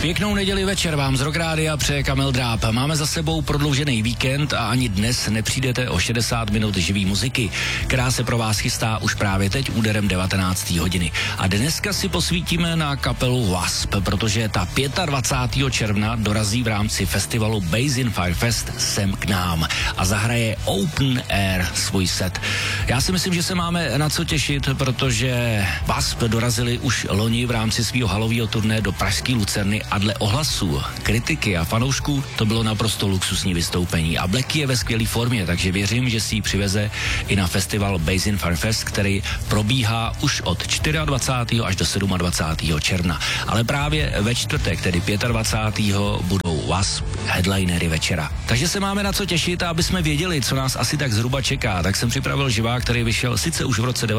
Pěknou neděli večer vám z Rock Rádia přeje Kamil Dráb. Máme za sebou prodloužený víkend a ani dnes nepřijdete o 60 minut živý muziky, která se pro vás chystá už právě teď úderem 19. hodiny. A dneska si posvítíme na kapelu Wasp, protože ta 25. června dorazí v rámci festivalu Bass in Fire Fest sem k nám a zahraje Open Air svůj set. Já si myslím, že se máme na co těšit, protože Wasp dorazili už loni v rámci svého halového turné do pražské Lucerny a dle ohlasů, kritiky a fanoušků to bylo naprosto luxusní vystoupení. A Blacky je ve skvělé formě, takže věřím, že si ji přiveze i na festival Bass in Fire Fest, který probíhá už od 24. až do 27. června. Ale právě ve čtvrtek, tedy 25. budou Wasp headlinery večera. Takže se máme na co těšit a aby jsme věděli, co nás asi tak zhruba čeká, tak jsem připravil živák, který vyšel sice už v roce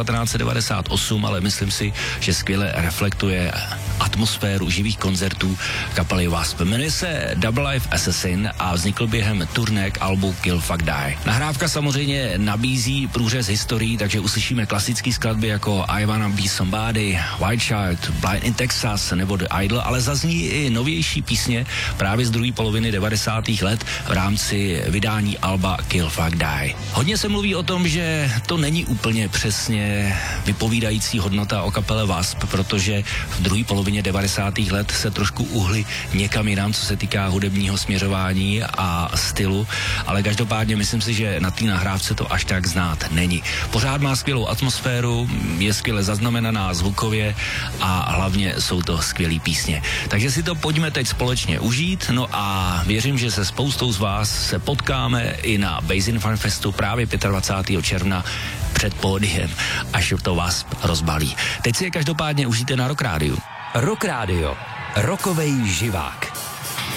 1998, ale myslím si, že skvěle reflektuje atmosféru živých koncertů kapely Wasp. Jmenuje se Double Life Assassin a vznikl během turné k albu Kill Fuck Die. Nahrávka samozřejmě nabízí průřez historií, takže uslyšíme klasické skladby jako I Wanna Be Somebody, White Child, Blind in Texas nebo The Idol, ale zazní i novější písně právě z druhé poloviny 90. let v rámci vydání alba Kill Fuck Die. Hodně se mluví o tom, že to není úplně přesně vypovídající hodnota o kapele Wasp, protože v druhé polovině 90. let se trošku uhli někam jinam, co se týká hudebního směřování a stylu, ale každopádně myslím si, že na té nahrávce to až tak znát není. Pořád má skvělou atmosféru, je skvěle zaznamenaná zvukově a hlavně jsou to skvělý písně. Takže si to pojďme teď společně užít, no a věřím, že se spoustou z vás se potkáme i na Bass in Fire Festu právě 25. června před pódiem, až to Wasp rozbalí. Teď si je každopádně užijte na Rock Rádiu. Rock Radio. Rokovej živák.